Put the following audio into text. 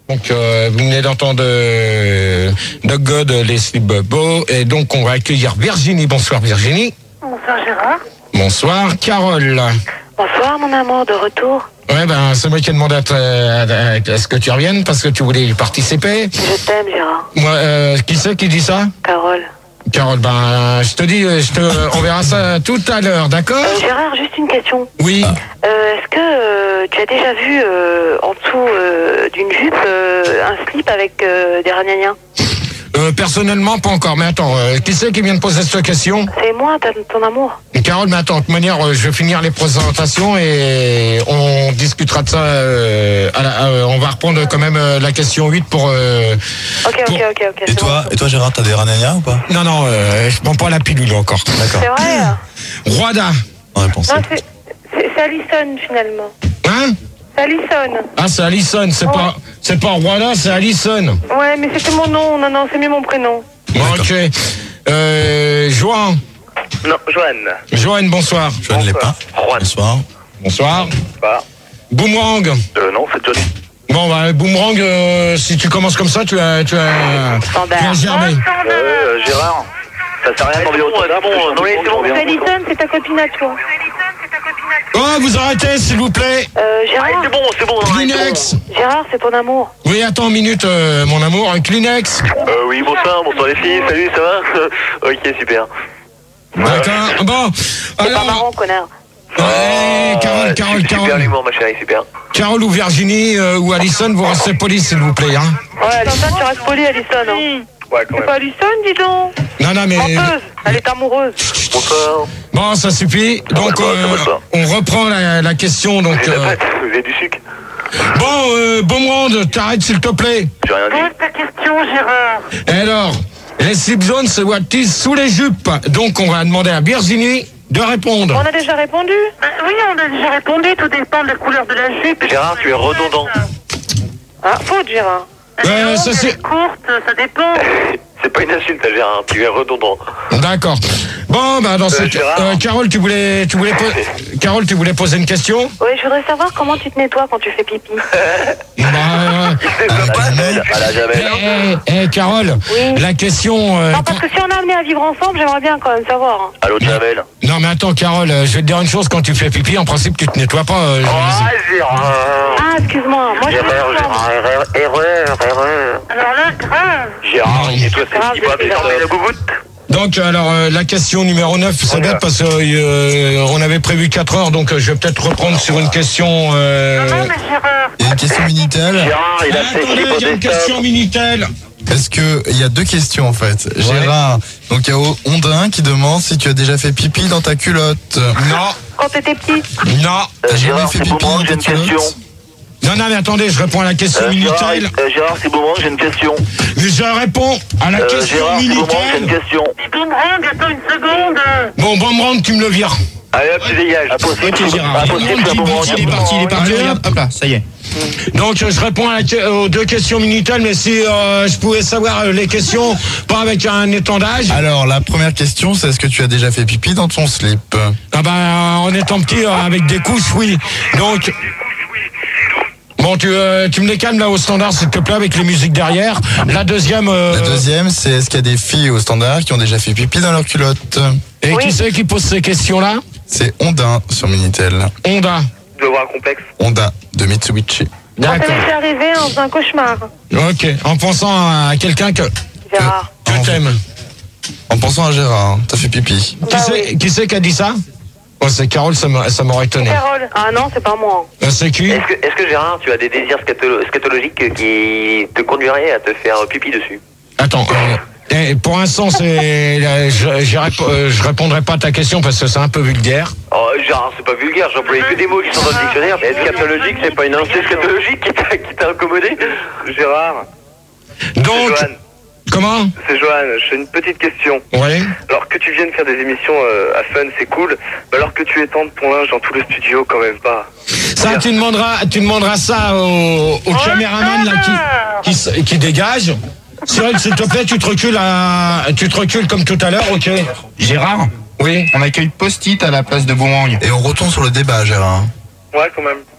Donc, vous venez d'entendre Doc God, Leslie Bobo. Et donc, on va accueillir Virginie. Bonsoir, Virginie. Bonsoir, Gérard. Bonsoir, Carole. Bonsoir, mon amour, de retour. Ouais, c'est moi qui ai demandé à ce que tu reviennes parce que tu voulais y participer. Je t'aime, Gérard. Moi, qui c'est qui dit ça? Carole. Carole, je te dis, on verra ça tout à l'heure, d'accord? Gérard, juste une question. Oui. Est-ce que tu as déjà vu en dessous d'une jupe un slip avec des ragnagnas? Personnellement, pas encore. Mais attends, qui c'est qui vient de poser cette question? C'est moi, ton amour. Carole, mais attends, de toute manière, je vais finir les présentations et on discutera de ça. On va reprendre quand même la question 8 pour... Ok. Et toi, Gérard, t'as des ragnagnas ou pas? Non, je prends pas la pilule encore. D'accord. C'est vrai? Rwanda. Réponse. Non, c'est Alison, finalement. Hein? C'est Alison. Ah, c'est Alison, c'est pas Rwanda, c'est Alison. Ouais, mais c'était mon nom. Non, c'est mieux mon prénom. Bon, ok. Joanne. Non, Joanne. Joanne, bonsoir. Joanne Lépin. Juan. Bonsoir. Bonsoir. Pas. Boomerang. Non, c'est Johnny. Bon, Boomerang, si tu commences comme ça, tu as germé. Gérard. Ça sert à rien d'enlever autre chose. Non, mais c'est bon. C'est Alison, c'est ta copine à toi. Oh, vous arrêtez, s'il vous plaît. Gérard. C'est bon. Kleenex. Gérard, c'est ton amour. Oui, attends une minute, mon amour. Un Kleenex. Oui, bonsoir les filles. Salut, ça va? Ok, super. D'accord. Bon, C'est pas alors... marrant, connard. Carole. Super l'humour, ma chérie, super. Carole ou Virginie ou Alison, vous restez poli, s'il vous plaît. Hein. Ouais, Alison, tu restes poli, Alison. Hein. Ouais, quand C'est pas Alison, dis donc. Non, mais... Menteuse, elle est amoureuse. Bonsoir. Bon, ça suffit. Donc, on reprend la question. Donc, Vous avez du sucre? Bon, Boomerang, t'arrêtes, s'il te plaît. J'ai rien dit. Pose ta question, Gérard. Et alors, les slip zones se voient-ils sous les jupes? Donc, on va demander à Virginie de répondre. On a déjà répondu? Oui, on a déjà répondu. Tout dépend de la couleur de la jupe. Gérard, tu es redondant. Ah, faute, Gérard. Ça c'est... Courte, ça dépend. C'est pas une insulte, Gérard, tu es redondant. D'accord. Bon, dans ce cas... Carole, tu voulais poser une question? Oui, je voudrais savoir comment tu te nettoies quand tu fais pipi. Carole, oui. La question... non, parce que si on est amené à vivre ensemble, j'aimerais bien quand même savoir. Hein. Allô, Jamel? Non, mais attends, Carole, je vais te dire une chose, quand tu fais pipi, en principe, tu te nettoies pas. Gérard. Ah, excuse-moi, moi je Erreur. Alors là, grave. Gérard, et toi, c'est qui va désormais la gougoute? Donc, alors, la question numéro 9, c'est bête parce qu'on avait prévu 4 heures, donc je vais peut-être reprendre sur une question... Non, mais Gérard. Il y a une question Minitel. Gérard, il a fait Attendez, il y a une question Minitel. Est-ce que il y a deux questions en fait? Gérard, donc il y a Ondin qui demande si tu as déjà fait pipi dans ta culotte. Non. Quand t'étais petit? Non. T'as jamais Gérard, fait c'est pipi Boomerang, dans j'ai ta une question. culotte? Non, mais attendez, je réponds à la question Minitel. Gérard, c'est Boomerang, j'ai une question. Je réponds à la question Gérard, c'est Boomerang, j'ai une Minitel. question. Boomerang, attends une seconde. Bon, Boomerang, tu me le vires. Allez, hop, tu dégages. Ok, Gérard. Impossible, c'est Boomerang. Il est parti, hop là, ça y est. Donc, je réponds aux deux questions Minitel, mais si je pouvais savoir les questions, pas avec un étendage. Alors, la première question, c'est est-ce que tu as déjà fait pipi dans ton slip? Ah en étant petit, avec des couches, oui. Donc... Bon, tu me les calmes là au standard, s'il te plaît, avec les musiques derrière. La deuxième... La deuxième, c'est est-ce qu'il y a des filles au standard qui ont déjà fait pipi dans leur culotte? Et Oui. qui c'est qui pose ces questions-là? C'est Ondin sur Minitel. Honda. Je dois voir un complexe. Honda de Mitsubishi. Quand ça D'accord. m'est arrivé en faisant un cauchemar. Ok, en pensant à quelqu'un que Gérard. t'aimes. En pensant à Gérard, t'as fait pipi. Bah oui. Qui c'est qui a dit ça? Oh, c'est Carole, ça m'aurait étonné. Carole. Ah non, c'est pas moi. C'est qui? Est-ce que Gérard, tu as des désirs scatologiques qui te conduiraient à te faire pipi dessus? Attends, pour l'instant, je répondrai pas à ta question parce que c'est un peu vulgaire. Oh, Gérard, c'est pas vulgaire, j'employais que des mots qui sont dans le dictionnaire. Mais scatologique, c'est pas une instinct scatologique qui t'a incommodé? Gérard, Donc, Joanne. comment? C'est Joanne, j'ai une petite question. Oui. Alors que tu viennes faire des émissions à Fun, c'est cool. Mais alors que tu étendes ton linge dans tout le studio, quand même pas. Ça, tu demanderas ça au caméraman là qui dégage. Cyril, s'il te plaît, tu te recules comme tout à l'heure, ok? Gérard, Oui. on accueille Post-it à la place de Boomerang. Et on retourne sur le débat, Gérard. Ouais, quand même.